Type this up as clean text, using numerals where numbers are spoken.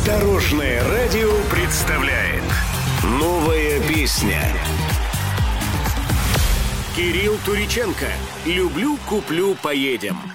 Дорожное радио представляет «Новая песня». Кирилл Туриченко. «Люблю, куплю, поедем».